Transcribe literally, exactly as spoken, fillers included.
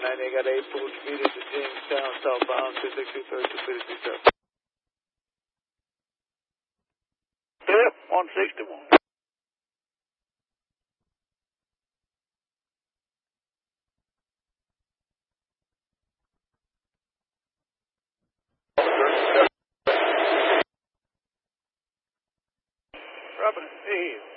one nine eight, got eight full speed into Jamestown, southbound, two six two, thirty-two fifty seven. Yep, one sixty-one. Robin, hey.